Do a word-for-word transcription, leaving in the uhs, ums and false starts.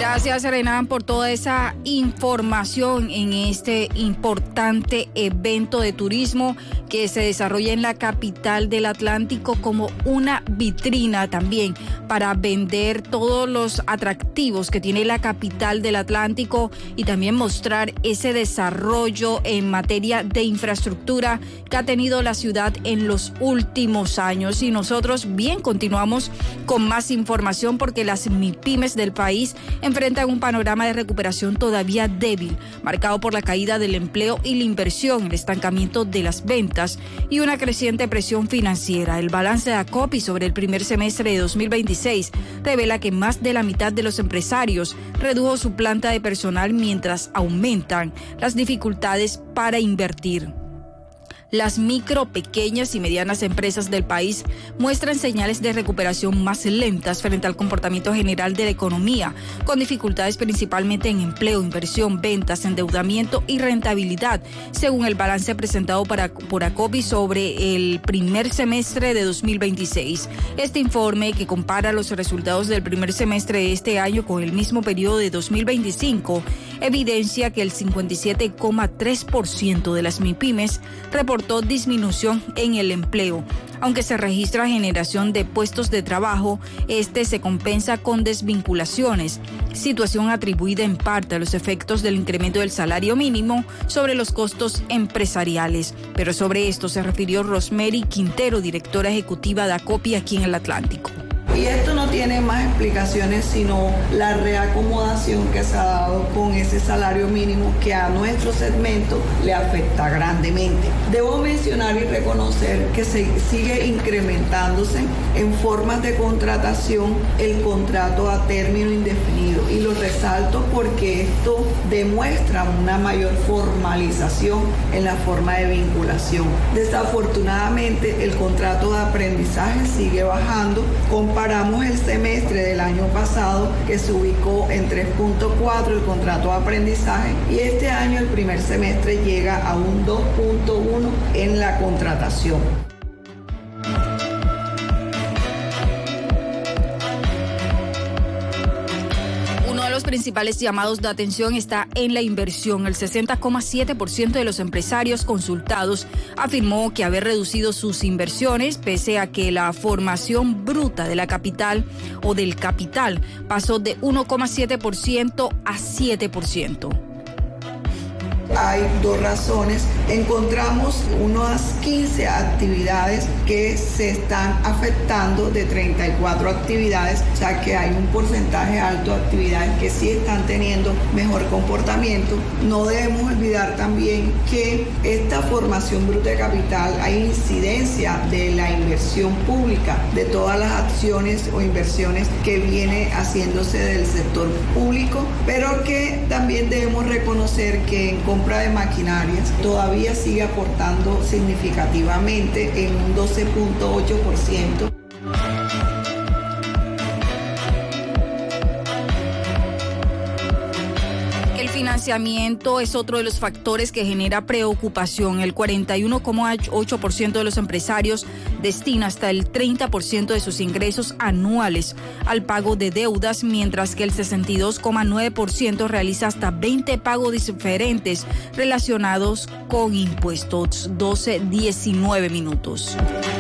Gracias, Renan, por toda esa información en este importante evento de turismo que se desarrolla en la capital del Atlántico como una vitrina también para vender todos los atractivos que tiene la capital del Atlántico y también mostrar ese desarrollo en materia de infraestructura que ha tenido la ciudad en los últimos años. Y nosotros bien continuamos con más información porque las MIPYMES del país enfrentan un panorama de recuperación todavía débil, marcado por la caída del empleo y la inversión, el estancamiento de las ventas y una creciente presión financiera. El balance de ACOPI sobre el primer semestre de dos mil veintiséis revela que más de la mitad de los empresarios redujo su planta de personal mientras aumentan las dificultades para invertir. Las micro, pequeñas y medianas empresas del país muestran señales de recuperación más lentas frente al comportamiento general de la economía, con dificultades principalmente en empleo, inversión, ventas, endeudamiento y rentabilidad, según el balance presentado para, por ACOPI sobre el primer semestre de dos mil veintiséis. Este informe, que compara los resultados del primer semestre de este año con el mismo periodo de dos mil veinticinco, evidencia que el cincuenta y siete coma tres por ciento de las MIPYMES reportó disminución en el empleo. Aunque se registra generación de puestos de trabajo, este se compensa con desvinculaciones, situación atribuida en parte a los efectos del incremento del salario mínimo sobre los costos empresariales. Pero sobre esto se refirió Rosemary Quintero, directora ejecutiva de ACOPI aquí en el Atlántico. Y esto no tiene más explicaciones sino la reacomodación que se ha dado con ese salario mínimo que a nuestro segmento le afecta grandemente. Debo mencionar y reconocer que se sigue incrementándose en formas de contratación el contrato a término indefinido, y lo resalto porque esto demuestra una mayor formalización en la forma de vinculación. Desafortunadamente, el contrato de aprendizaje sigue bajando. Comparamos el semestre del año pasado, que se ubicó en tres punto cuatro el contrato de aprendizaje, y este año el primer semestre llega a un dos punto uno en la contratación. Los principales llamados de atención está en la inversión. El sesenta coma siete por ciento de los empresarios consultados afirmó que haber reducido sus inversiones pese a que la formación bruta de la capital o del capital pasó de uno coma siete por ciento a siete por ciento. Hay dos razones. Encontramos unas quince actividades que se están afectando de treinta y cuatro actividades, o sea que hay un porcentaje alto de actividades que sí están teniendo mejor comportamiento. No debemos olvidar también que esta formación bruta de capital, hay incidencia de la inversión pública, de todas las acciones o inversiones que viene haciéndose del sector público, pero que también debemos reconocer que en compra de maquinarias todavía sigue aportando significativamente en un doce punto ocho por ciento. El financiamiento es otro de los factores que genera preocupación. El cuarenta y uno coma ocho por ciento de los empresarios destina hasta el treinta por ciento de sus ingresos anuales al pago de deudas, mientras que el sesenta y dos coma nueve por ciento realiza hasta veinte pagos diferentes relacionados con impuestos. doce diecinueve minutos.